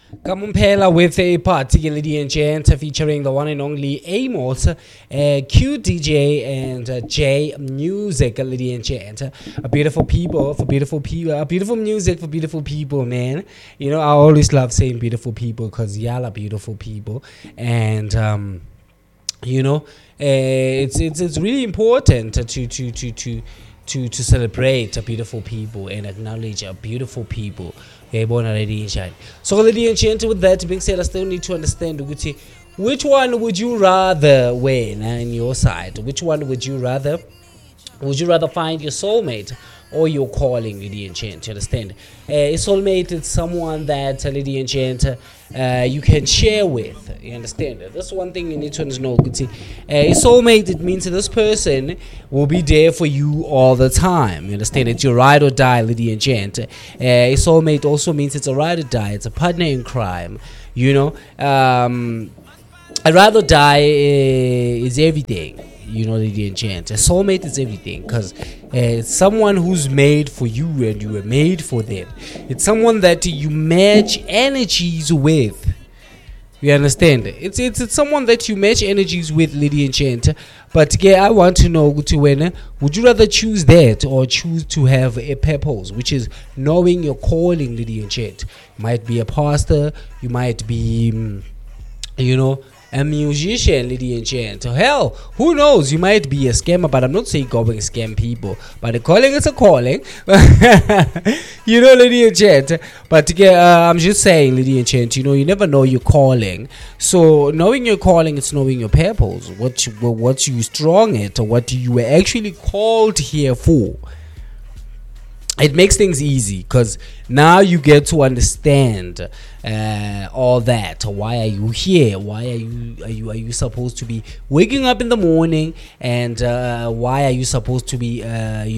Kamumpela with a party, lady and gent, featuring the one and only Amos, Q DJ, and J Music, lady and gent. Beautiful people for beautiful people, beautiful music for beautiful people, man. You know, I always love saying beautiful people because y'all are beautiful people, and you know, it's really important to celebrate beautiful people and acknowledge beautiful people. Born already in shine. So already enchanted with that being said, I still need to understand which one would you rather win in your side? Which one would you rather? Would you rather find your soulmate or your calling, Lady Enchant? You understand? A soulmate is someone that Lady Enchant you can share with. You understand? That's one thing you need to know. A soulmate, it means that this person will be there for you all the time. You understand? It's your ride or die, Lady Enchant. A soulmate also means it's a ride or die. It's a partner in crime. You know, I'd rather die is everything. You know, the enchant. A soulmate is everything because it's someone who's made for you and you were made for them. It's someone that you match energies with. You understand? It's someone that you match energies with, Lady Enchant. But yeah, I want to know, would you rather choose that or choose to have a purpose, which is knowing your calling, Lady Enchant? You might be a pastor, you might be, a musician, Lady Enchant. Hell, who knows? You might be a scammer, but I'm not saying go and scam people. But a calling is a calling. You know, Lady Enchant. But I'm just saying, Lady Enchant, you never know your calling. So knowing your calling is knowing your purpose. What you strong at, or what you were actually called here for. It makes things easy because now you get to understand all that. Why are you here? Why are you supposed to be waking up in the morning? And why are you supposed to be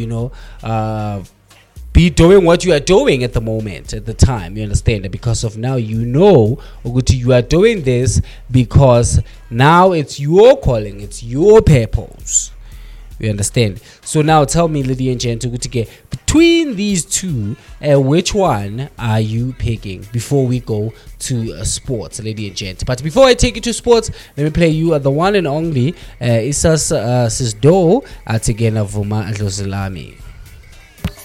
be doing what you are doing at the moment, at the time? You understand? Because of now, you are doing this because now it's your calling, it's your purpose. You understand? So now tell me, Lady and Gent, between these two, which one are you picking before we go to sports, Lady and Gent? But before I take you to sports, let me play you the one and only Isas Sisdo at again of Vuma Adlosilami.